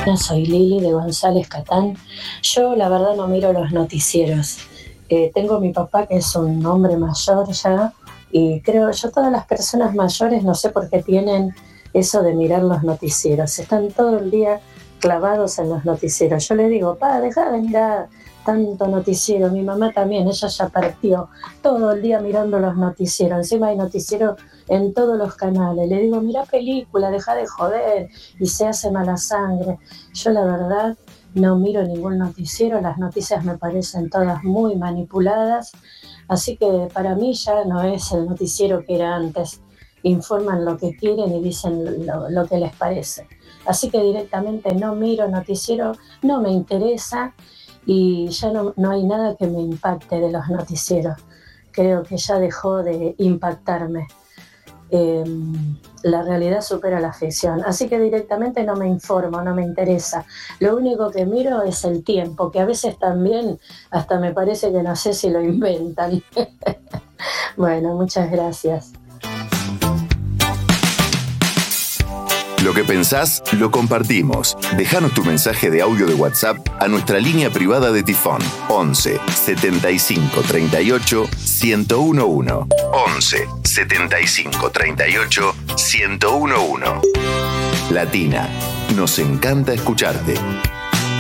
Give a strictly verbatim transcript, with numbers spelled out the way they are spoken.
Yo soy Lili de González Catán. Yo la verdad no miro los noticieros. Eh, tengo a mi papá que es un hombre mayor ya y creo yo todas las personas mayores no sé por qué tienen eso de mirar los noticieros. Están todo el día clavados en los noticieros. Yo le digo, pa, deja de mirar tanto noticiero. Mi mamá también, ella ya partió todo el día mirando los noticieros. Encima hay noticiero en todos los canales. Le digo, mira película, deja de joder y se hace mala sangre. Yo la verdad no miro ningún noticiero, las noticias me parecen todas muy manipuladas, así que para mí ya no es el noticiero que era antes. Informan lo que quieren y dicen lo, lo que les parece. Así que directamente no miro noticiero, no me interesa y ya no, no hay nada que me impacte de los noticieros. Creo que ya dejó de impactarme. Eh, la realidad supera la ficción, así que directamente no me informo, no me interesa. Lo único que miro es el tiempo, que a veces también hasta me parece que no sé si lo inventan. Bueno, muchas gracias. Lo que pensás, lo compartimos. Dejanos tu mensaje de audio de WhatsApp a nuestra línea privada de Tifón once setenta y cinco treinta y ocho ciento uno. once setenta y cinco treinta y ocho ciento uno. Latina, nos encanta escucharte.